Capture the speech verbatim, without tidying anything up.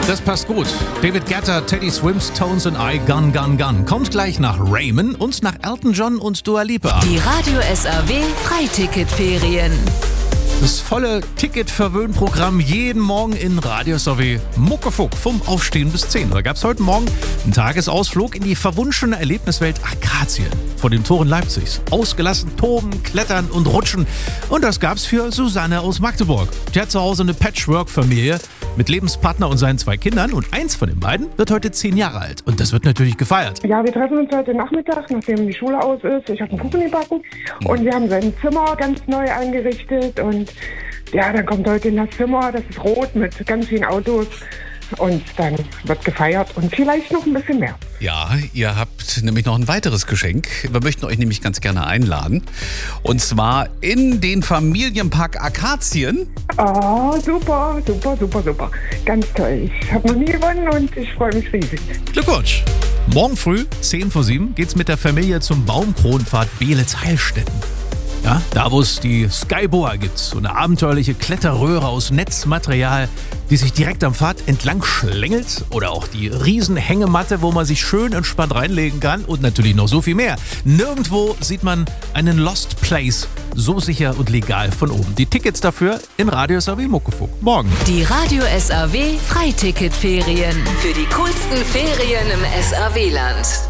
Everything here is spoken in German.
Das passt gut. David Guetta, Teddy Swims, Tones and I, Gun, Gun, Gun. Kommt gleich nach Raymond und nach Elton John und Dua Lipa. Die Radio S R W Freiticketferien. Das volle Ticket-Verwöhn-Programm jeden Morgen in Radio S R W Muckefuck vom Aufstehen bis zehn. Da gab es heute Morgen einen Tagesausflug in die verwunschene Erlebniswelt Akazien vor den Toren Leipzigs. Ausgelassen toben, klettern und rutschen. Und das gab's für Susanne aus Magdeburg. Die hat zu Hause eine Patchwork-Familie mit Lebenspartner und seinen zwei Kindern. Und eins von den beiden wird heute zehn Jahre alt. Und das wird natürlich gefeiert. Ja, wir treffen uns heute Nachmittag, nachdem die Schule aus ist. Ich habe einen Kuchen gebacken und wir haben sein Zimmer ganz neu eingerichtet. Und ja, dann kommt heute in das Zimmer, das ist rot mit ganz vielen Autos. Und dann wird gefeiert und vielleicht noch ein bisschen mehr. Ja, ihr habt nämlich noch ein weiteres Geschenk. Wir möchten euch nämlich ganz gerne einladen. Und zwar in den Familienpark Akazien. Oh, super, super, super, super. Ganz toll. Ich habe noch nie gewonnen und ich freue mich riesig. Glückwunsch! Morgen früh, zehn vor sieben, geht's mit der Familie zum Baumkronpfad Beelitz-Heilstätten. Ja, da wo es die Skyboa gibt, so eine abenteuerliche Kletterröhre aus Netzmaterial, die sich direkt am Pfad entlang schlängelt, oder auch die Riesenhängematte, wo man sich schön entspannt reinlegen kann, und natürlich noch so viel mehr. Nirgendwo sieht man einen Lost Place so sicher und legal von oben. Die Tickets dafür in Radio S R W Muckefuck. Morgen. Die Radio S R W Freiticketferien. Für die coolsten Ferien im S R W-Land.